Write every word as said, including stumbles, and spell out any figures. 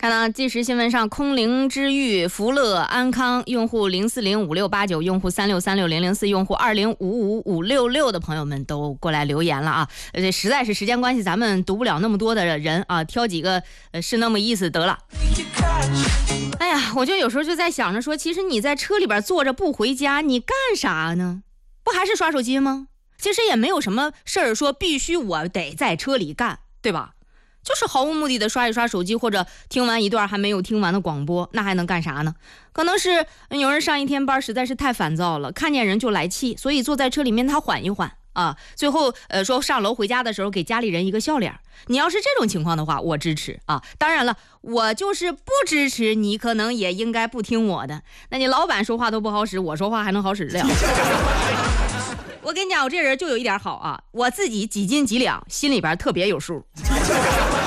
看到即时新闻上，空灵之域、福乐安康用户零四零五六八九、用户三六三六零零四、用户二零五五五六六的朋友们都过来留言了啊！呃，实在是时间关系，咱们读不了那么多的人啊，挑几个呃是那么意思得了。哎呀，我就有时候就在想着说，其实你在车里边坐着不回家，你干啥呢？不还是刷手机吗？其实也没有什么事儿说必须我得在车里干，对吧？就是毫无目的的刷一刷手机，或者听完一段还没有听完的广播，那还能干啥呢？可能是有人上一天班实在是太烦躁了，看见人就来气，所以坐在车里面他缓一缓啊，最后呃说上楼回家的时候给家里人一个笑脸。你要是这种情况的话，我支持啊。当然了，我就是不支持，你可能也应该不听我的。那你老板说话都不好使，我说话还能好使了？我跟你讲，我这人就有一点好啊，我自己几斤几两，心里边特别有数。